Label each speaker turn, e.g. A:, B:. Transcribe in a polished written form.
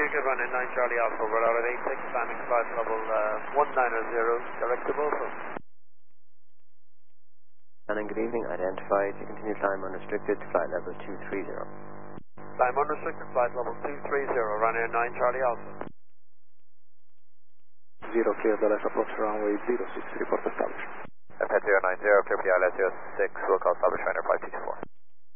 A: good, running 9 Charlie Alpha, we're out at 86, landing flight level 190, direct to Bosa.
B: And good evening, identify to continue climb unrestricted to flight level 230.
A: Climb unrestricted, flight level 230, running 9 Charlie Alpha.
C: 0 clear the left approach runway 06, report established.
A: FS 090, clear for the ILS 06, we'll call establish runner 5224.